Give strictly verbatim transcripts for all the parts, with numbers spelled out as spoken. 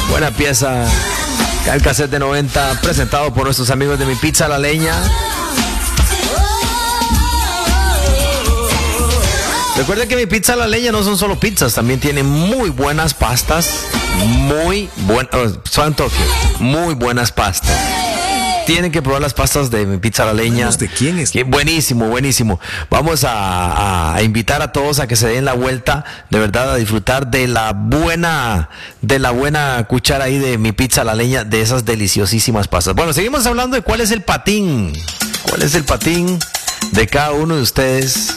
Buena pieza. El cassette de noventa, presentado por nuestros amigos de Mi Pizza La Leña. Recuerden que Mi Pizza La Leña no son solo pizzas, también tiene muy buenas pastas. Muy buenas, oh, son toque, muy buenas pastas. Tienen que probar las pastas de Mi Pizza La Leña. ¿De quién es? Que buenísimo, buenísimo. Vamos a, a, a invitar a todos a que se den la vuelta, de verdad, a disfrutar de la buena, de la buena cuchara ahí de Mi Pizza La Leña, de esas deliciosísimas pastas. Bueno, seguimos hablando de cuál es el patín. ¿Cuál es el patín de cada uno de ustedes?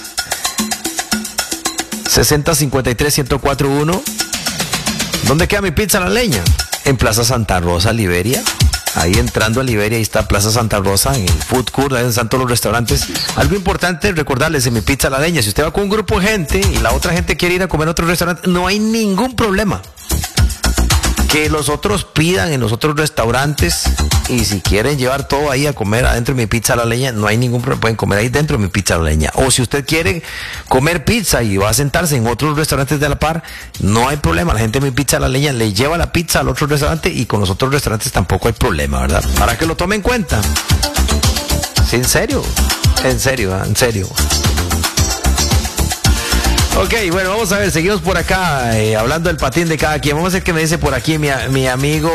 sesenta cincuenta y tres ciento cuatro uno. ¿Dónde queda Mi Pizza La Leña? En Plaza Santa Rosa, Liberia. Ahí entrando a Liberia, ahí está Plaza Santa Rosa, en el food court, ahí están todos los restaurantes. Algo importante recordarles en Mi Pizza La Leña, si usted va con un grupo de gente y la otra gente quiere ir a comer a otro restaurante, no hay ningún problema. Que los otros pidan en los otros restaurantes, y si quieren llevar todo ahí a comer adentro de Mi Pizza La Leña, no hay ningún problema, pueden comer ahí dentro de Mi Pizza La Leña. O si usted quiere comer pizza y va a sentarse en otros restaurantes de la par, no hay problema, la gente de Mi Pizza La Leña le lleva la pizza al otro restaurante y con los otros restaurantes tampoco hay problema, ¿verdad? Para que lo tome en cuenta. Sí, en serio, en serio, en serio. Ok, bueno, vamos a ver, seguimos por acá, eh, hablando del patín de cada quien. Vamos a ver qué me dice por aquí mi, mi amigo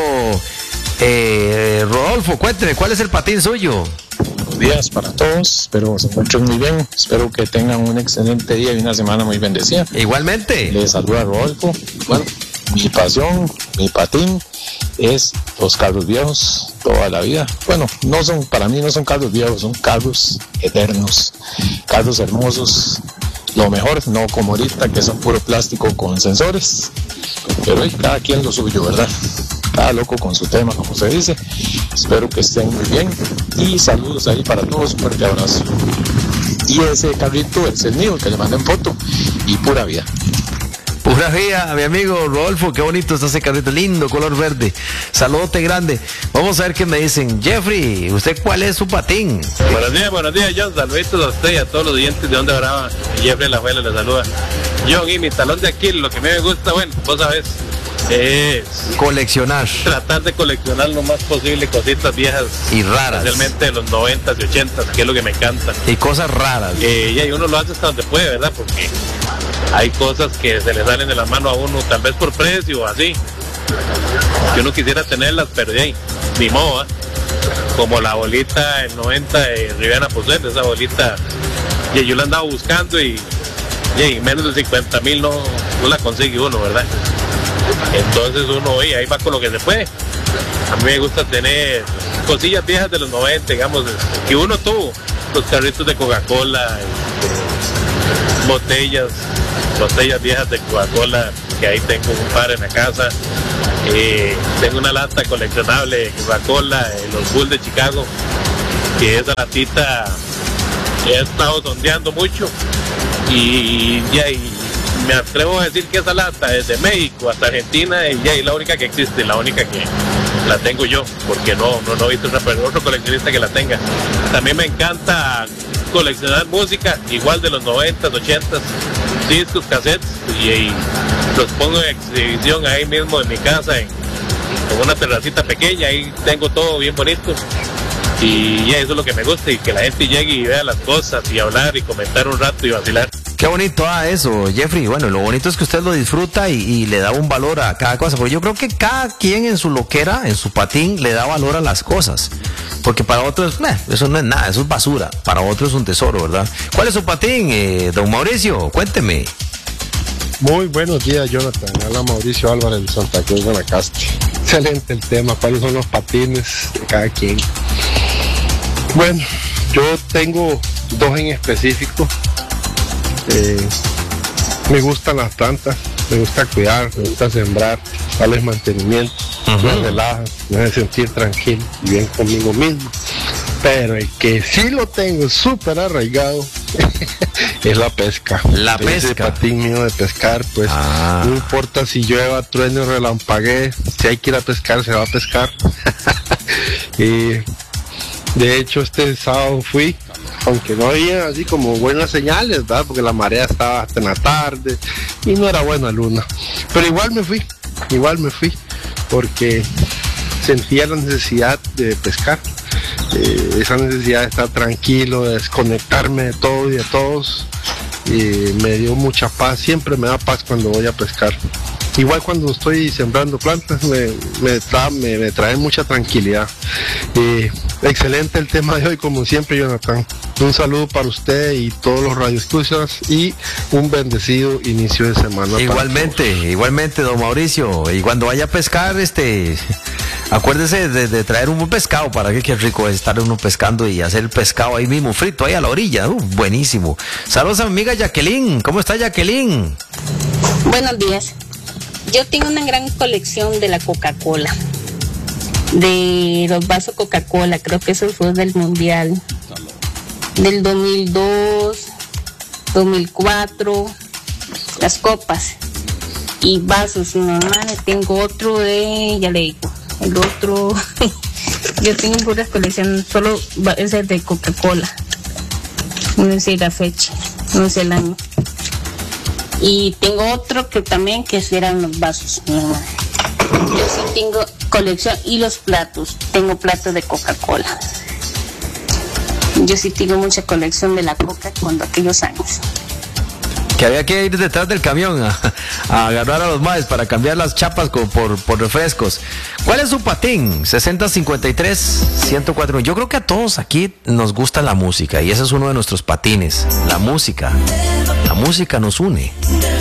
eh, Rodolfo. Cuénteme, ¿cuál es el patín suyo? Buenos días para todos, espero se encuentren muy bien, espero que tengan un excelente día y una semana muy bendecida. Igualmente. Les saluda Rodolfo. Bueno, mi pasión, mi patín es los carros viejos toda la vida. Bueno, no son, para mí no son carros viejos, son carros eternos, carros hermosos. Lo mejor, no como ahorita que son puro plástico con sensores, pero hay cada quien lo suyo, ¿verdad? Cada loco con su tema, como se dice. Espero que estén muy bien y saludos ahí para todos, un fuerte abrazo. Y ese carrito es el mío, el que le mandé en foto, y pura vida. Pura vida, mi amigo Rodolfo, qué bonito está ese carrito, lindo, color verde. Saludote grande. Vamos a ver qué me dicen. Jeffrey, ¿usted cuál es su patín? Buenos días, buenos días, John. Saluditos a usted y a todos los oyentes de Onda Brava. Jeffrey La Abuela le saluda. John, y mi talón de Aquiles, lo que a mí me gusta, bueno, vos sabés, es coleccionar. Tratar de coleccionar lo más posible cositas viejas y raras. Especialmente de los noventas y ochentas, que es lo que me encanta. Y cosas raras. Eh, y ahí uno lo hace hasta donde puede, ¿verdad? Porque hay cosas que se le salen de la mano a uno, tal vez por precio o así, que uno quisiera tenerlas, pero de ahí, ni modo, ¿eh? Como la bolita del noventa de Riviana Posel, esa bolita, y yo la andaba buscando y, y menos de cincuenta mil no, no la consigue uno, ¿verdad? Entonces uno, oye, ahí va con lo que se puede. A mí me gusta tener cosillas viejas de los noventa, digamos, que uno tuvo, los carritos de Coca-Cola, este, botellas, botellas viejas de Coca-Cola, que ahí tengo un par en la casa. Eh, tengo una lata coleccionable de Coca-Cola, eh, los Bulls de Chicago, que esa latita he estado sondeando mucho y ya y me atrevo a decir que esa lata desde México hasta Argentina y ya es la única que existe, la única que la tengo yo, porque no, no, no he visto otra, otro coleccionista que la tenga. También me encanta coleccionar música, igual de los noventas, ochentas, discos, cassettes, y, y los pongo en exhibición ahí mismo en mi casa, en, en una terracita pequeña, ahí tengo todo bien bonito. Y ya eso es lo que me gusta, y que la gente llegue y vea las cosas y hablar y comentar un rato y vacilar. Qué bonito ah, eso, Jeffrey. Bueno, lo bonito es que usted lo disfruta y, y le da un valor a cada cosa, porque yo creo que cada quien en su loquera, en su patín, le da valor a las cosas, porque para otros, nah, eso no es nada, eso es basura, para otros es un tesoro, ¿verdad? ¿Cuál es su patín, eh, don Mauricio? Cuénteme. Muy buenos días, Jonathan. Habla Mauricio Álvarez de Santa Cruz de Guanacaste. Excelente el tema, cuáles son los patines de cada quien. Bueno, yo tengo dos en específico. Eh, me gustan las plantas, me gusta cuidar, me gusta sembrar, darles mantenimiento, uh-huh. me relaja, me hace sentir tranquilo y bien conmigo mismo. Pero el que sí lo tengo súper arraigado es la pesca. La Ese pesca. patín mío de pescar, pues ah. no importa si llueva, truene o relampaguee, si hay que ir a pescar, se va a pescar. Y de hecho este sábado fui, aunque no había así como buenas señales, ¿verdad? Porque la marea estaba hasta en la tarde y no era buena luna. Pero igual me fui, igual me fui. porque sentía la necesidad de pescar, eh, esa necesidad de estar tranquilo, de desconectarme de todo y de todos, y me dio mucha paz, siempre me da paz cuando voy a pescar. Igual cuando estoy sembrando plantas me, me, tra, me, me trae mucha tranquilidad. Eh, excelente el tema de hoy, como siempre, Jonathan. Un saludo para usted y todos los radioescuchas y un bendecido inicio de semana. Igualmente, igualmente, don Mauricio. Y cuando vaya a pescar, este, acuérdese de, de traer un buen pescado, para que qué rico es estar uno pescando y hacer el pescado ahí mismo, frito, ahí a la orilla. Uh, buenísimo. Saludos a mi amiga Jacqueline. ¿Cómo está, Jacqueline? Buenos días. Yo tengo una gran colección de la Coca-Cola, de los vasos Coca-Cola, creo que eso fue del Mundial, del dos mil dos, dos mil cuatro, las copas y vasos. Mi mamá le tengo otro de, ya le digo, el otro, yo tengo puras colecciones, solo es el de Coca-Cola, no sé la fecha, no sé el año. Y tengo otro que también que eran los vasos. Yo sí tengo colección y los platos. Tengo platos de Coca-Cola. Yo sí tengo mucha colección de la Coca cuando aquellos años. Que había que ir detrás del camión a, a agarrar a los maes para cambiar las chapas con, por, por refrescos. ¿Cuál es su patín? sesenta cincuenta y tres ciento cuatro. Yo creo que a todos aquí nos gusta la música y ese es uno de nuestros patines. La música. La música nos une.